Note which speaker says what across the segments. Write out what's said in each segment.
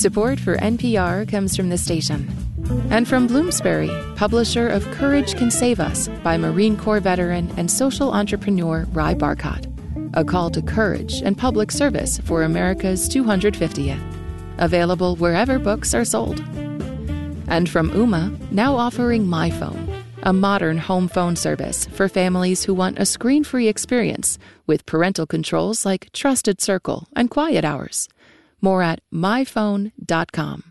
Speaker 1: Support for NPR comes from the station and from Bloomsbury, publisher of Courage Can Save Us by Marine Corps veteran and social entrepreneur Ry Barcott. A call to courage and public service for America's 250th. Available wherever books are sold. And from Ooma, now offering MyPhone, a modern home phone service for families who want a screen-free experience with parental controls like Trusted Circle and Quiet Hours. More at myphone.com.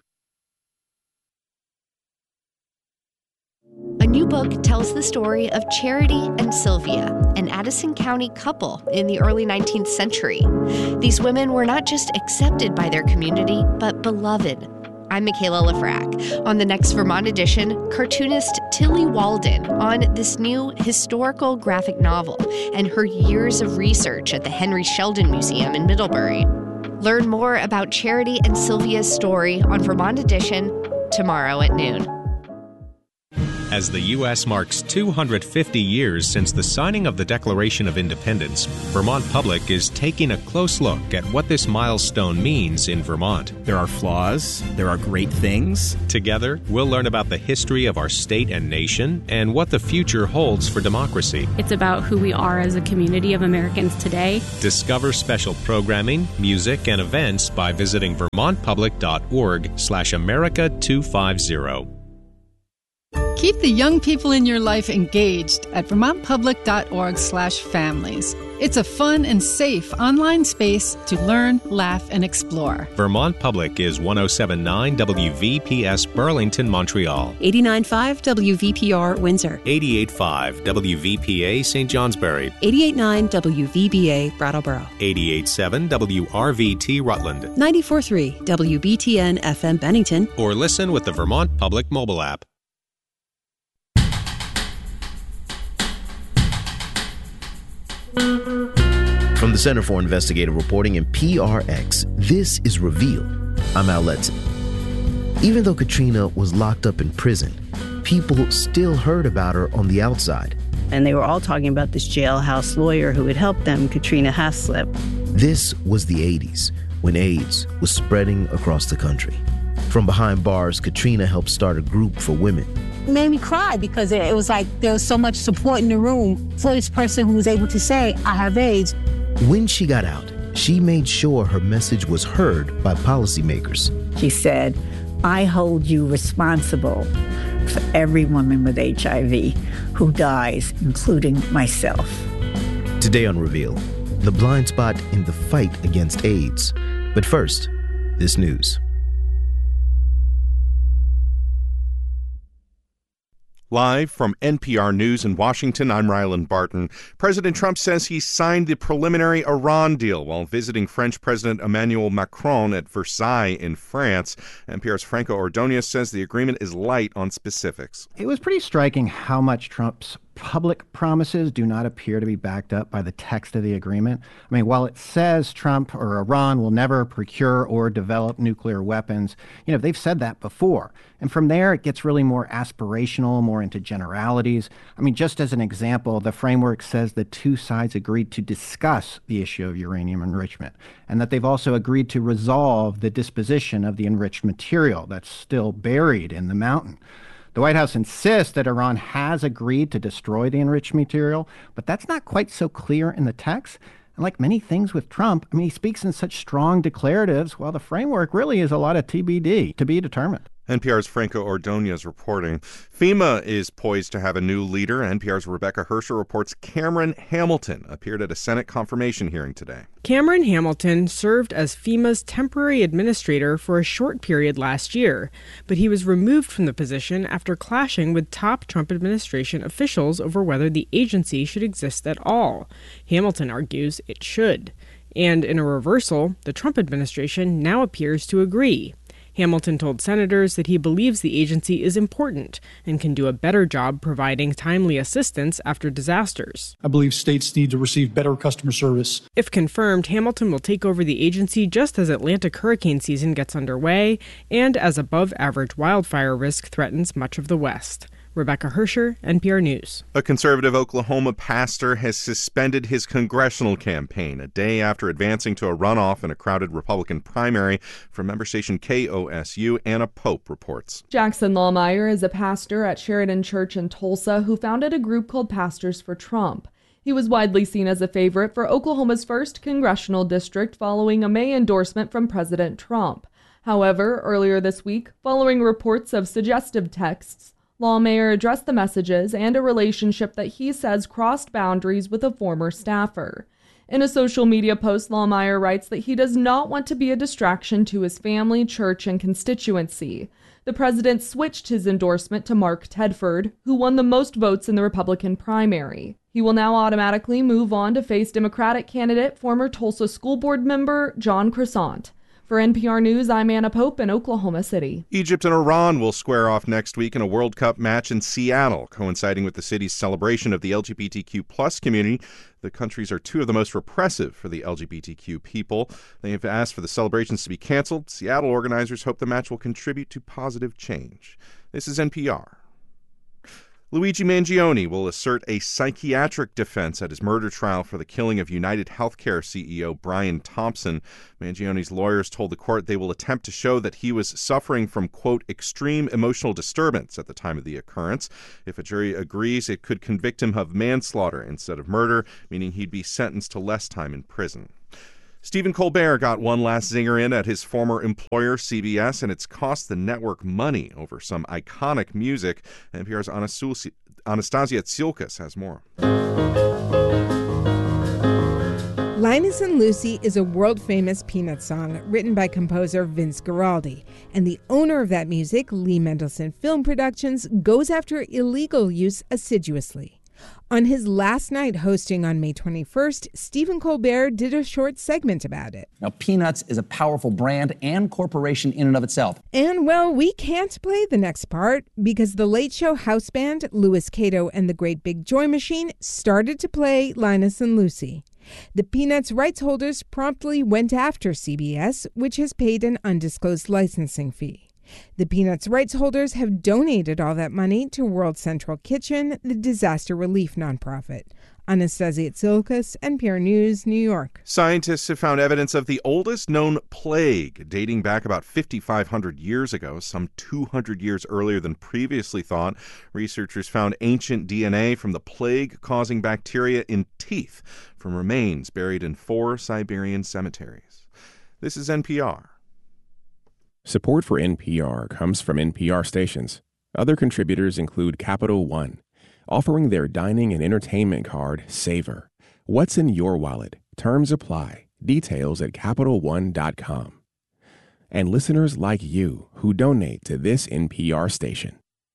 Speaker 2: A new book tells the story of Charity and Sylvia, an Addison County couple in the early 19th century. These women were not just accepted by their community, but beloved. I'm Michaela Lafrac. On the next Vermont edition, cartoonist Tilly Walden on this new historical graphic novel and her years of research at the Henry Sheldon Museum in Middlebury. Learn more about Charity and Sylvia's story on Vermont edition tomorrow at noon.
Speaker 3: As the U.S. marks 250 years since the signing of the Declaration of Independence, Vermont Public is taking a close look at what this milestone means in Vermont.
Speaker 4: There are flaws, there are great things.
Speaker 3: Together, we'll learn about the history of our state and nation and what the future holds for democracy.
Speaker 5: It's about who we are as a community of Americans today.
Speaker 3: Discover special programming, music, and events by visiting vermontpublic.org/America250.
Speaker 6: Keep the young people in your life engaged at vermontpublic.org/families. It's a fun and safe online space to learn, laugh, and explore.
Speaker 3: Vermont Public is 107.9 WVPS Burlington, Montreal.
Speaker 7: 89.5 WVPR Windsor.
Speaker 3: 88.5 WVPA St. Johnsbury.
Speaker 7: 88.9 WVBA Brattleboro.
Speaker 3: 88.7 WRVT Rutland.
Speaker 7: 94.3 WBTN FM Bennington.
Speaker 3: Or listen with the Vermont Public mobile app.
Speaker 8: From the Center for Investigative Reporting and PRX, this is Reveal. I'm Al Letson. Even though Katrina was locked up in prison, people still heard about her on the outside.
Speaker 9: And they were all talking about this jailhouse lawyer who had helped them, Katrina Haslip.
Speaker 8: This was the 80s, when AIDS was spreading across the country. From behind bars, Katrina helped start a group for women.
Speaker 10: It made me cry because it was like there was so much support in the room for this person who was able to say, I have AIDS.
Speaker 8: When she got out, she made sure her message was heard by policymakers.
Speaker 9: She said, I hold you responsible for every woman with HIV who dies, including myself.
Speaker 8: Today on Reveal, the blind spot in the fight against AIDS. But first, this news.
Speaker 11: Live from NPR News in Washington, I'm Rylan Barton. President Trump says he signed the preliminary Iran deal while visiting French President Emmanuel Macron at Versailles in France. NPR's Franco Ordonez says the agreement is light on specifics.
Speaker 12: It was pretty striking how much Trump's public promises do not appear to be backed up by the text of the agreement. I mean, while it says Trump or Iran will never procure or develop nuclear weapons, they've said that before. And from there, it gets really more aspirational, more into generalities. I mean, just as an example, the framework says the two sides agreed to discuss the issue of uranium enrichment, and that they've also agreed to resolve the disposition of the enriched material that's still buried in the mountain. The White House insists that Iran has agreed to destroy the enriched material, but that's not quite so clear in the text. And like many things with Trump, he speaks in such strong declaratives, while the framework really is a lot of TBD, to be determined.
Speaker 11: NPR's Franco Ordonez reporting. FEMA is poised to have a new leader. NPR's Rebecca Hersher reports Cameron Hamilton appeared at a Senate confirmation hearing today.
Speaker 13: Cameron Hamilton served as FEMA's temporary administrator for a short period last year, but he was removed from the position after clashing with top Trump administration officials over whether the agency should exist at all. Hamilton argues it should. And in a reversal, the Trump administration now appears to agree. Hamilton told senators that he believes the agency is important and can do a better job providing timely assistance after disasters.
Speaker 14: I believe states need to receive better customer service.
Speaker 13: If confirmed, Hamilton will take over the agency just as Atlantic hurricane season gets underway and as above-average wildfire risk threatens much of the West. Rebecca Hersher, NPR News.
Speaker 11: A conservative Oklahoma pastor has suspended his congressional campaign a day after advancing to a runoff in a crowded Republican primary. From member station KOSU, Anna Pope reports.
Speaker 15: Jackson Lawmeyer is a pastor at Sheridan Church in Tulsa who founded a group called Pastors for Trump. He was widely seen as a favorite for Oklahoma's first congressional district following a May endorsement from President Trump. However, earlier this week, following reports of suggestive texts, Lawmeyer addressed the messages and a relationship that he says crossed boundaries with a former staffer. In a social media post, Lawmeyer writes that he does not want to be a distraction to his family, church, and constituency. The president switched his endorsement to Mark Tedford, who won the most votes in the Republican primary. He will now automatically move on to face Democratic candidate, former Tulsa school board member John Crescent. For NPR News, I'm Anna Pope in Oklahoma City.
Speaker 11: Egypt and Iran will square off next week in a World Cup match in Seattle, coinciding with the city's celebration of the LGBTQ plus community. The countries are two of the most repressive for the LGBTQ people. They have asked for the celebrations to be canceled. Seattle organizers hope the match will contribute to positive change. This is NPR. Luigi Mangione will assert a psychiatric defense at his murder trial for the killing of United Healthcare CEO Brian Thompson. Mangione's lawyers told the court they will attempt to show that he was suffering from, quote, extreme emotional disturbance at the time of the occurrence. If a jury agrees, it could convict him of manslaughter instead of murder, meaning he'd be sentenced to less time in prison. Stephen Colbert got one last zinger in at his former employer, CBS, and it's cost the network money over some iconic music. NPR's Anastasia Tsilkas has more.
Speaker 16: Linus and Lucy is a world-famous Peanuts song written by composer Vince Guaraldi, and the owner of that music, Lee Mendelsohn Film Productions, goes after illegal use assiduously. On his last night hosting on May 21st, Stephen Colbert did a short segment about it.
Speaker 17: Now, Peanuts is a powerful brand and corporation in and of itself.
Speaker 16: And, well, we can't play the next part because the Late Show house band, Louis Cato and the Great Big Joy Machine, started to play Linus and Lucy. The Peanuts rights holders promptly went after CBS, which has paid an undisclosed licensing fee. The Peanuts rights holders have donated all that money to World Central Kitchen, the disaster relief nonprofit. Anastasia Tsilkas, NPR News, New York.
Speaker 11: Scientists have found evidence of the oldest known plague, dating back about 5,500 years ago, some 200 years earlier than previously thought. Researchers found ancient DNA from the plague-causing bacteria in teeth from remains buried in 4 Siberian cemeteries. This is NPR.
Speaker 18: Support for NPR comes from NPR stations. Other contributors include Capital One, offering their dining and entertainment card, Savor. What's in your wallet? Terms apply. Details at CapitalOne.com. And listeners like you who donate to this NPR station.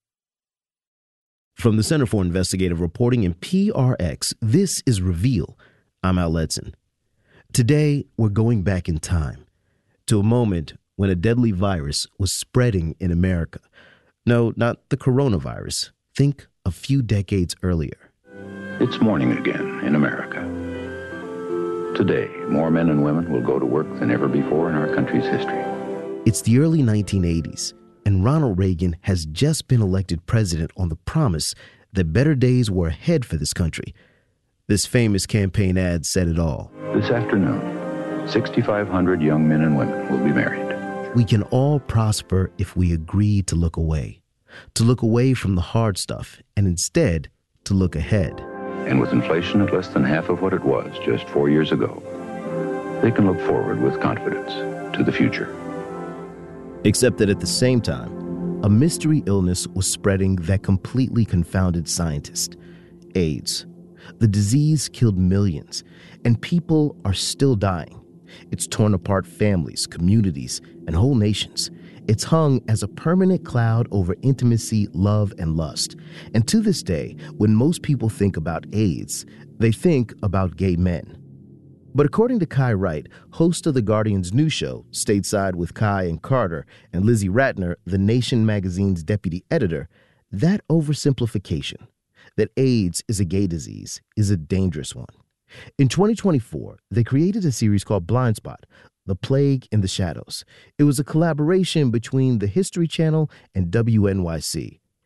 Speaker 8: From the Center for Investigative Reporting in PRX, this is Reveal. I'm Al Letson. Today, we're going back in time to a moment when a deadly virus was spreading in America. No, not the coronavirus. Think a few decades earlier.
Speaker 19: It's morning again in America. Today, more men and women will go to work than ever before in our country's history.
Speaker 8: It's the early 1980s, and Ronald Reagan has just been elected president on the promise that better days were ahead for this country. This famous campaign ad said it all.
Speaker 19: This afternoon, 6,500 young men and women will be married.
Speaker 8: We can all prosper if we agree to look away from the hard stuff, and instead to look ahead.
Speaker 19: And with inflation at less than half of what it was just 4 years ago, they can look forward with confidence to the future.
Speaker 8: Except that at the same time, a mystery illness was spreading that completely confounded scientists: AIDS. The disease killed millions, and people are still dying. It's torn apart families, communities, and whole nations. It's hung as a permanent cloud over intimacy, love, and lust. And to this day, when most people think about AIDS, they think about gay men. But according to Kai Wright, host of The Guardian's new show, Stateside with Kai and Carter, and Lizzie Ratner, The Nation magazine's deputy editor, that oversimplification, that AIDS is a gay disease, is a dangerous one. In 2024, they created a series called Blind Spot, The Plague in the Shadows. It was a collaboration between the History Channel and WNYC.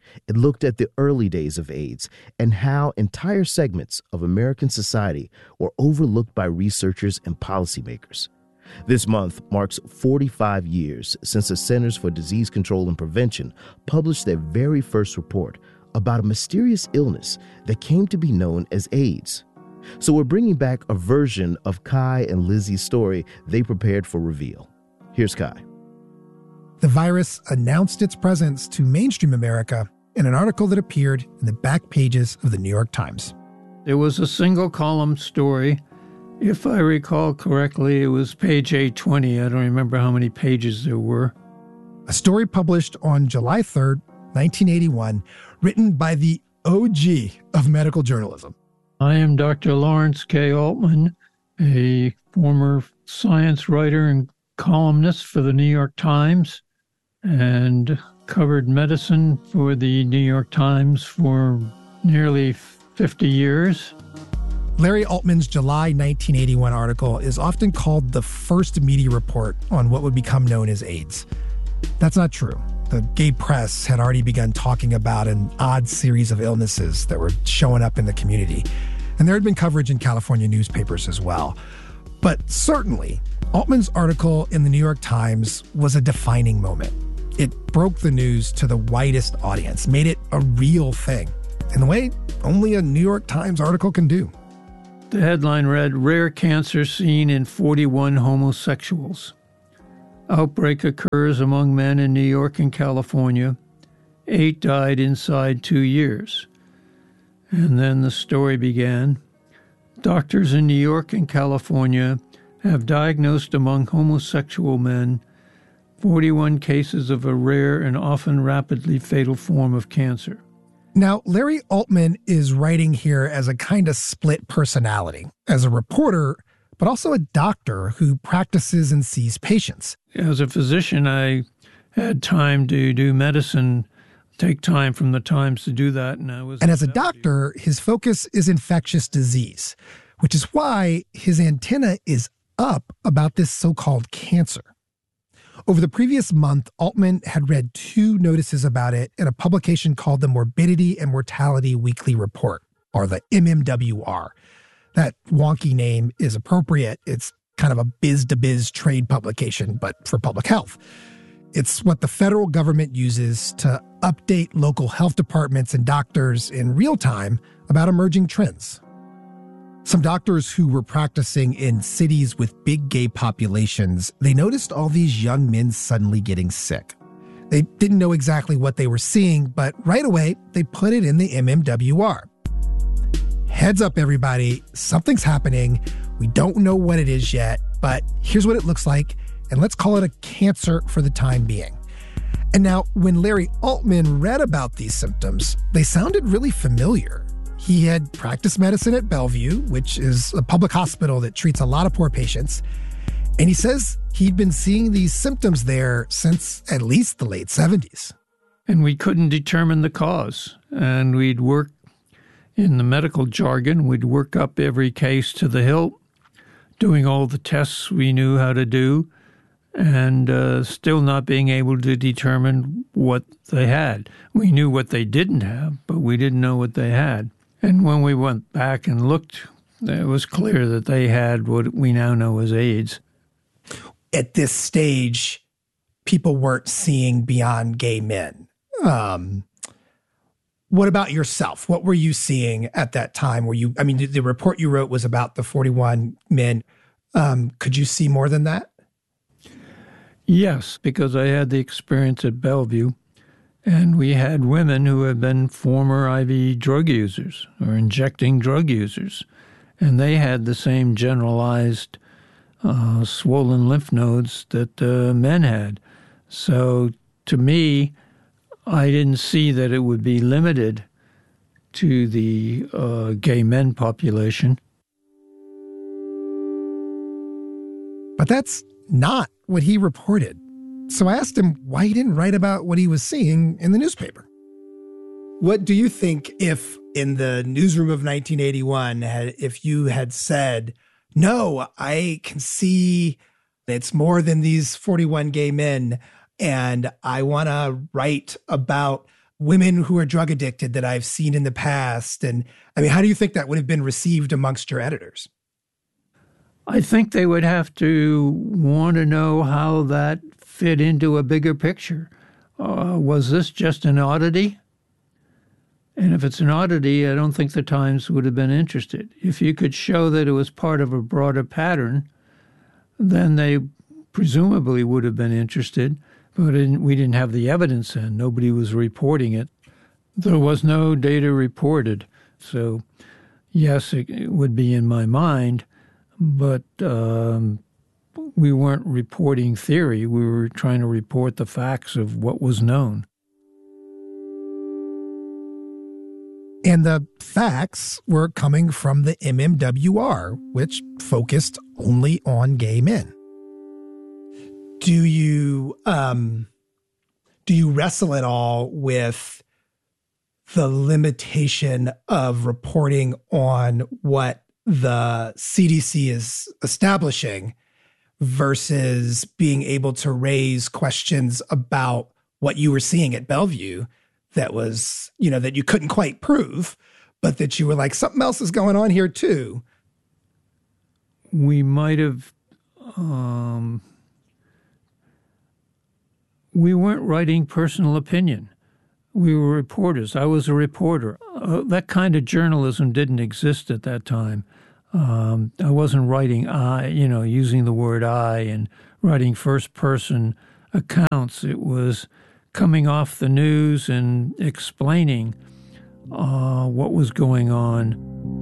Speaker 8: It looked at the early days of AIDS and how entire segments of American society were overlooked by researchers and policymakers. This month marks 45 years since the Centers for Disease Control and Prevention published their very first report about a mysterious illness that came to be known as AIDS. So we're bringing back a version of Kai and Lizzie's story they prepared for reveal. Here's Kai.
Speaker 20: The virus announced its presence to mainstream America in an article that appeared in the back pages of the New York Times.
Speaker 21: There was a single-column story. If I recall correctly, it was page 820. I don't remember how many pages there were.
Speaker 20: A story published on July 3rd, 1981, written by the OG of medical journalism.
Speaker 21: I am Dr. Lawrence K. Altman, a former science writer and columnist for the New York Times, and covered medicine for the New York Times for nearly 50 years.
Speaker 20: Larry Altman's July 1981 article is often called the first media report on what would become known as AIDS. That's not true. The gay press had already begun talking about an odd series of illnesses that were showing up in the community. And there had been coverage in California newspapers as well. But certainly, Altman's article in the New York Times was a defining moment. It broke the news to the widest audience, made it a real thing, in the way only a New York Times article can do.
Speaker 21: The headline read, "Rare Cancer Seen in 41 Homosexuals. Outbreak occurs among men in New York and California. 8 died inside 2 years." And then the story began. Doctors in New York and California have diagnosed among homosexual men 41 cases of a rare and often rapidly fatal form of cancer.
Speaker 20: Now, Larry Altman is writing here as a kind of split personality, as a reporter, but also a doctor who practices and sees patients.
Speaker 21: As a physician, I had time to do medicine, take time from the Times to do that.
Speaker 20: And as a doctor, his focus is infectious disease, which is why his antenna is up about this so-called cancer. Over the previous month, Altman had read 2 notices about it in a publication called the Morbidity and Mortality Weekly Report, or the MMWR. That wonky name is appropriate. It's kind of a biz-to-biz trade publication, but for public health. It's what the federal government uses to update local health departments and doctors in real time about emerging trends. Some doctors who were practicing in cities with big gay populations, they noticed all these young men suddenly getting sick. They didn't know exactly what they were seeing, but right away, they put it in the MMWR. Heads up, everybody, something's happening. We don't know what it is yet, but here's what it looks like, and let's call it a cancer for the time being. And now, when Larry Altman read about these symptoms, they sounded really familiar. He had practiced medicine at Bellevue, which is a public hospital that treats a lot of poor patients. And he says he'd been seeing these symptoms there since at least the late 70s.
Speaker 21: And we couldn't determine the cause. And we'd work in the medical jargon, we'd work up every case to the hilt, doing all the tests we knew how to do, and still not being able to determine what they had. We knew what they didn't have, but we didn't know what they had. And when we went back and looked, it was clear that they had what we now know as AIDS.
Speaker 20: At this stage, people weren't seeing beyond gay men. What about yourself? What were you seeing at that time? The report you wrote was about the 41 men. Could you see more than that?
Speaker 21: Yes, because I had the experience at Bellevue. And we had women who had been former IV drug users or injecting drug users. And they had the same generalized swollen lymph nodes that men had. So to me, I didn't see that it would be limited to the gay men population.
Speaker 20: But that's not what he reported. So I asked him why he didn't write about what he was seeing in the newspaper. What do you think if in the newsroom of 1981, if you had said, no, I can see it's more than these 41 gay men, and I want to write about women who are drug addicted that I've seen in the past. And I mean, how do you think that would have been received amongst your editors?
Speaker 21: I think they would have to want to know how that fit into a bigger picture. Was this just an oddity? And if it's an oddity, I don't think the Times would have been interested. If you could show that it was part of a broader pattern, then they presumably would have been interested. But we didn't have the evidence and nobody was reporting it. There was no data reported. So, yes, it would be in my mind, but we weren't reporting theory. We were trying to report the facts of what was known.
Speaker 20: And the facts were coming from the MMWR, which focused only on gay men. Do you wrestle at all with the limitation of reporting on what the CDC is establishing versus being able to raise questions about what you were seeing at Bellevue that was, that you couldn't quite prove, but that you were like, something else is going on here too?
Speaker 21: We might have, we weren't writing personal opinion. We were reporters. I was a reporter. That kind of journalism didn't exist at that time. I wasn't writing using the word I and writing first-person accounts. It was coming off the news and explaining what was going on.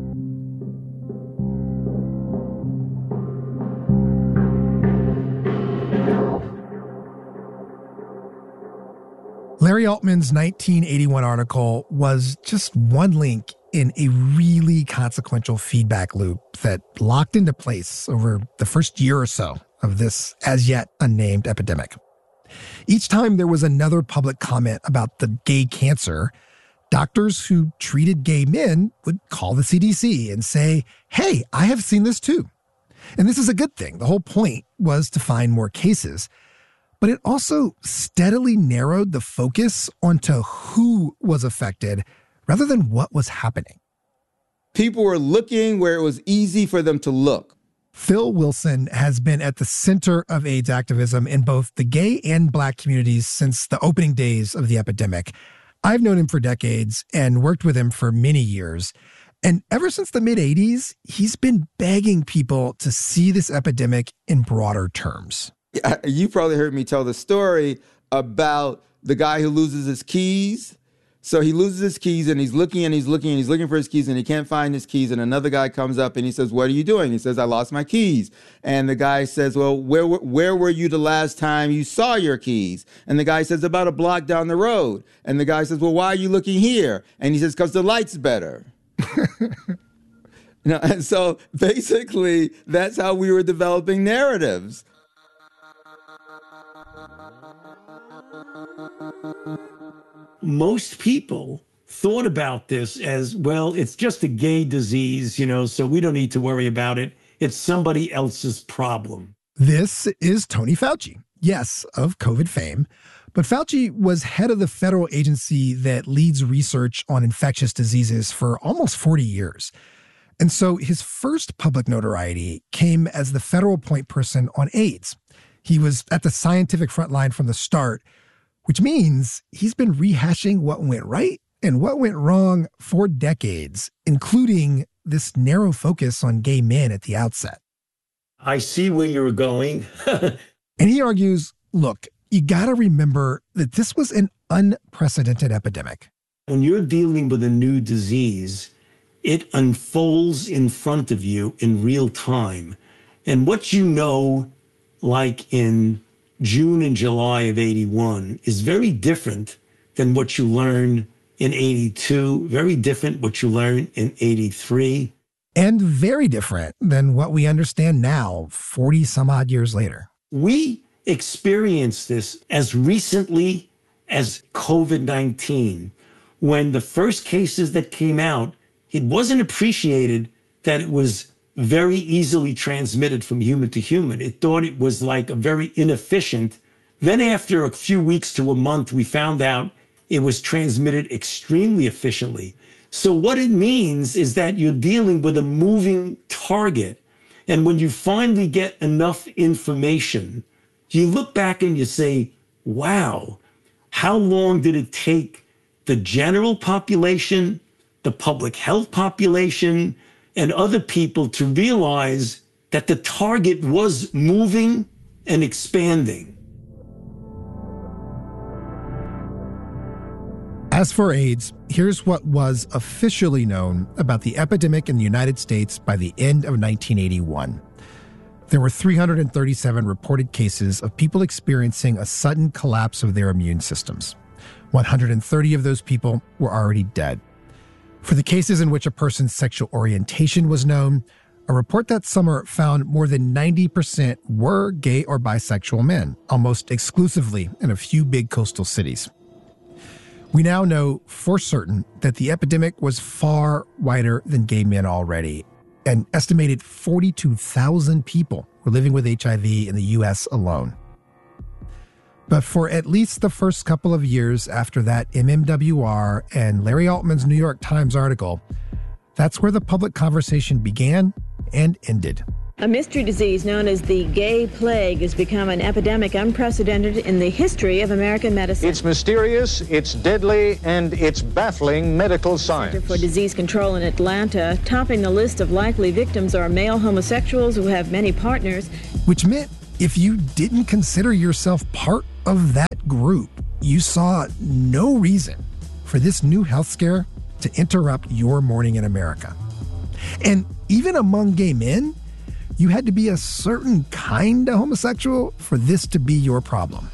Speaker 20: Larry Altman's 1981 article was just one link in a really consequential feedback loop that locked into place over the first year or so of this as yet unnamed epidemic. Each time there was another public comment about the gay cancer, doctors who treated gay men would call the CDC and say, hey, I have seen this too. And this is a good thing. The whole point was to find more cases. But it also steadily narrowed the focus onto who was affected rather than what was happening.
Speaker 1: People were looking where it was easy for them to look.
Speaker 20: Phil Wilson has been at the center of AIDS activism in both the gay and Black communities since the opening days of the epidemic. I've known him for decades and worked with him for many years. And ever since the mid-'80s, he's been begging people to see this epidemic in broader terms.
Speaker 1: You probably heard me tell the story about the guy who loses his keys. So he loses his keys and he's looking for his keys and he can't find his keys. And another guy comes up and he says, what are you doing? He says, I lost my keys. And the guy says, well, where were you the last time you saw your keys? And the guy says, about a block down the road. And the guy says, well, why are you looking here? And he says, because the light's better. And so basically that's how we were developing narratives.
Speaker 22: Most people thought about this as, well, it's just a gay disease, so we don't need to worry about it. It's somebody else's problem.
Speaker 20: This is Tony Fauci, yes, of COVID fame. But Fauci was head of the federal agency that leads research on infectious diseases for almost 40 years. And so his first public notoriety came as the federal point person on AIDS. He was at the scientific front line from the start, which means he's been rehashing what went right and what went wrong for decades, including this narrow focus on gay men at the outset.
Speaker 22: I see where you're going.
Speaker 20: And he argues, look, you got to remember that this was an unprecedented epidemic.
Speaker 22: When you're dealing with a new disease, it unfolds in front of you in real time. And what you know, like in June and July of 81, is very different than what you learn in 82, very different what you learn in 83.
Speaker 20: And very different than what we understand now, 40 some odd years later.
Speaker 22: We experienced this as recently as COVID-19, when the first cases that came out, it wasn't appreciated that it was very easily transmitted from human to human. It thought it was like a very inefficient. Then after a few weeks to a month, we found out it was transmitted extremely efficiently. So what it means is that you're dealing with a moving target. And when you finally get enough information, you look back and you say, wow, how long did it take the general population, the public health population, and other people to realize that the target was moving and expanding?
Speaker 20: As for AIDS, here's what was officially known about the epidemic in the United States by the end of 1981. There were 337 reported cases of people experiencing a sudden collapse of their immune systems. 130 of those people were already dead. For the cases in which a person's sexual orientation was known, a report that summer found more than 90% were gay or bisexual men, almost exclusively in a few big coastal cities. We now know for certain that the epidemic was far wider than gay men already. An estimated 42,000 people were living with HIV in the U.S. alone. But for at least the first couple of years after that MMWR and Larry Altman's New York Times article, that's where the public conversation began and ended.
Speaker 2: A mystery disease known as the gay plague has become an epidemic unprecedented in the history of American medicine.
Speaker 4: It's mysterious, it's deadly, and it's baffling medical science.
Speaker 2: Center for Disease Control in Atlanta, topping the list of likely victims are male homosexuals who have many partners.
Speaker 20: Which meant if you didn't consider yourself part of that group, you saw no reason for this new health scare to interrupt your morning in America. And even among gay men, you had to be a certain kind of homosexual for this to be your problem.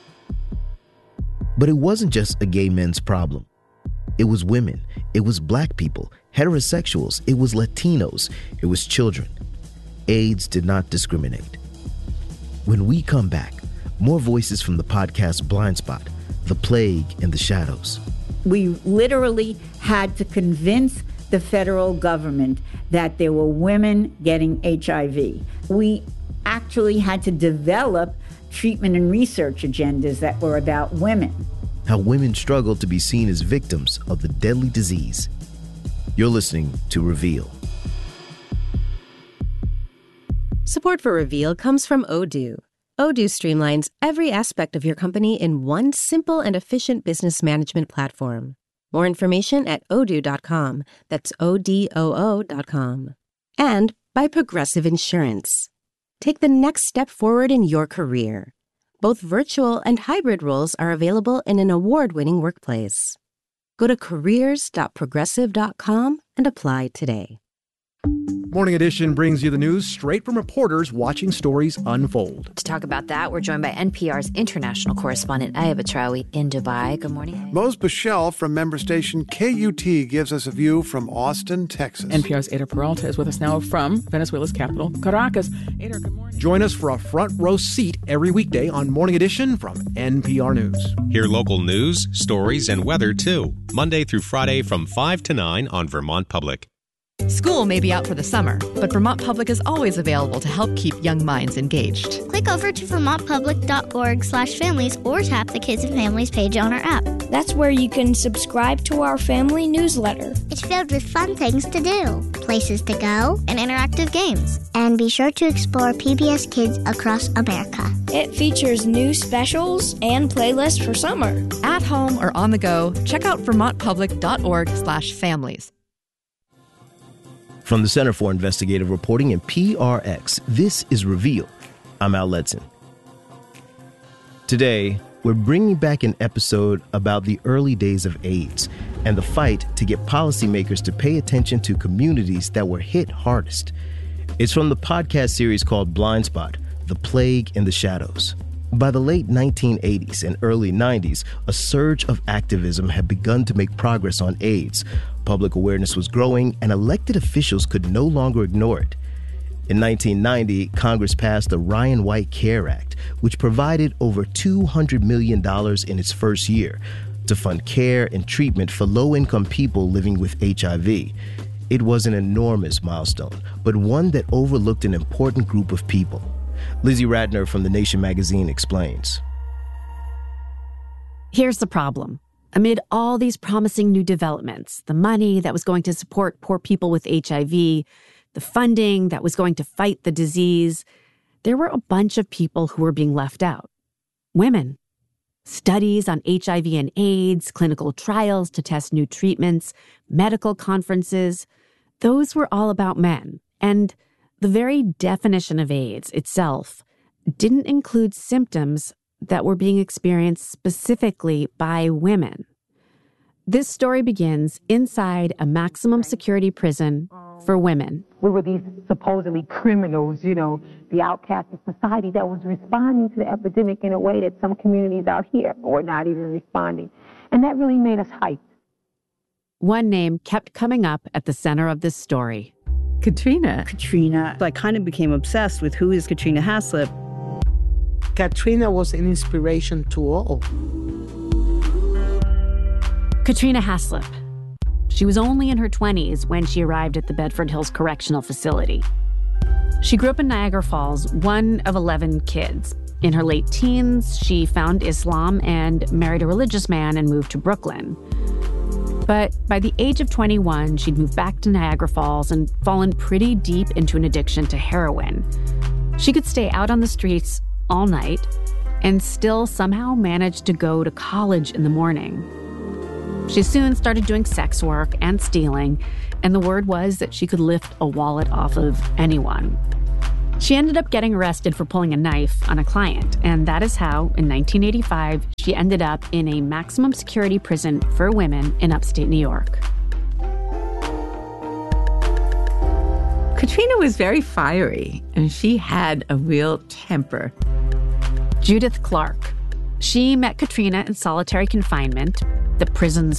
Speaker 8: But it wasn't just a gay men's problem. It was women. It was black people, heterosexuals. It was Latinos. It was children. AIDS did not discriminate. When we come back, more voices from the podcast Blind Spot, The Plague in the Shadows.
Speaker 9: We literally had to convince the federal government that there were women getting HIV. We actually had to develop treatment and research agendas that were about women.
Speaker 8: How women struggled to be seen as victims of the deadly disease. You're listening to Reveal.
Speaker 23: Support for Reveal comes from Odoo. Odoo streamlines every aspect of your company in one simple and efficient business management platform. More information at odoo.com. That's ODOO.com. And by Progressive Insurance. Take the next step forward in your career. Both virtual and hybrid roles are available in an award-winning workplace. Go to careers.progressive.com and apply today.
Speaker 24: Morning Edition brings you the news straight from reporters watching stories unfold.
Speaker 25: To talk about that, we're joined by NPR's international correspondent, Ayah Batrawi, in Dubai. Good morning.
Speaker 26: Mose Bichelle from member station KUT gives us a view from Austin, Texas.
Speaker 27: NPR's Ada Peralta is with us now from Venezuela's capital, Caracas. Ada, good morning.
Speaker 24: Join us for a front row seat every weekday on Morning Edition from NPR News.
Speaker 3: Hear local news, stories, and weather, too. Monday through Friday from 5 to 9 on Vermont Public.
Speaker 28: School may be out for the summer, but Vermont Public is always available to help keep young minds engaged.
Speaker 29: Click over to vermontpublic.org/families or tap the Kids and Families page on our app.
Speaker 30: That's where you can subscribe to our family newsletter.
Speaker 29: It's filled with fun things to do, places to go, and interactive games. And be sure to explore PBS Kids across America.
Speaker 30: It features new specials and playlists for summer.
Speaker 28: At home or on the go, check out vermontpublic.org/families.
Speaker 8: From the Center for Investigative Reporting and PRX, this is Reveal. I'm Al Letson. Today, we're bringing back an episode about the early days of AIDS and the fight to get policymakers to pay attention to communities that were hit hardest. It's from the podcast series called Blind Spot, The Plague in the Shadows. By the late 1980s and early 90s, a surge of activism had begun to make progress on AIDS. Public awareness was growing, and elected officials could no longer ignore it. In 1990, Congress passed the Ryan White CARE Act, which provided over $200 million in its first year to fund care and treatment for low-income people living with HIV. It was an enormous milestone, but one that overlooked an important group of people. Lizzie Ratner from The Nation magazine explains.
Speaker 31: Here's the problem.
Speaker 5: Amid all these promising new developments, the money that was going to support poor people with HIV, the funding that was going to fight the disease, there were a bunch of people who were being left out. Women. Studies on HIV and AIDS, clinical trials to test new treatments, medical conferences, those were all about men. And the very definition of AIDS itself didn't include symptoms that were being experienced specifically by women. This story begins inside a maximum security prison for women.
Speaker 6: We were these supposedly criminals, the outcasts of society that was responding to the epidemic in a way that some communities out here were not even responding. And that really made us hyped.
Speaker 5: One name kept coming up at the center of this story.
Speaker 7: Katrina.
Speaker 10: I kind of became obsessed with who is Katrina Haslip.
Speaker 12: Katrina was an inspiration to all.
Speaker 5: Katrina Haslip. She was only in her 20s when she arrived at the Bedford Hills Correctional Facility. She grew up in Niagara Falls, one of 11 kids. In her late teens, she found Islam and married a religious man and moved to Brooklyn. But by the age of 21, she'd moved back to Niagara Falls and fallen pretty deep into an addiction to heroin. She could stay out on the streets all night and still somehow manage to go to college in the morning. She soon started doing sex work and stealing, and the word was that she could lift a wallet off of anyone. She ended up getting arrested for pulling a knife on a client, and that is how, in 1985, she ended up in a maximum security prison for women in upstate New York.
Speaker 7: Katrina was very fiery, and she had a real temper.
Speaker 5: Judith Clark. She met Katrina in solitary confinement, the prison's